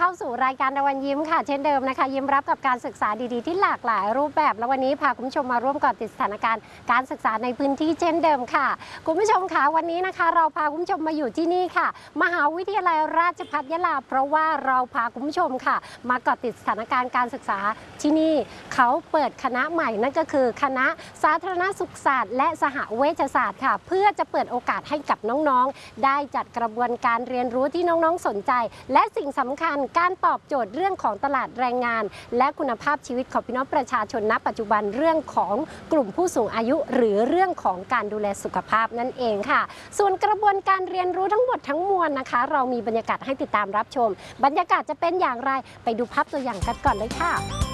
เข้าสู่รายการตะวันยิ้มค่ะเช่นเดิมนะคะยิ้มรับกับการศึกษาดีๆที่หลากหลายรูปแบบแล้ววันนี้พาคุณผู้ชมมาร่วมเกาะติดสถานการณ์การศึกษาในพื้นที่เช่นเดิมค่ะคุณผู้ชมคะวันนี้นะคะเราพาคุณผู้ชมมาอยู่ที่นี่ค่ะมหาวิทยาลัยราชภัฏยะลาเพราะว่าเราพาคุณผู้ชมค่ะมาเกาะติดสถานการณ์การศึกษาที่นี่เขาเปิดคณะใหม่นั่นก็คือคณะสาธารณสุขศาสตร์และสหเวชศาสตร์ค่ะเพื่อจะเปิดโอกาสให้กับน้องๆได้จัดกระบวนการเรียนรู้ที่น้องๆสนใจและสิ่งสำคัญการตอบโจทย์เรื่องของตลาดแรงงานและคุณภาพชีวิตของพี่น้องประชาชนณปัจจุบันเรื่องของกลุ่มผู้สูงอายุหรือเรื่องของการดูแลสุขภาพนั่นเองค่ะส่วนกระบวนการเรียนรู้ทั้งหมดทั้งมวลนะคะเรามีบรรยากาศให้ติดตามรับชมบรรยากาศจะเป็นอย่างไรไปดูภาพตัวอย่างกันก่อนเลยค่ะ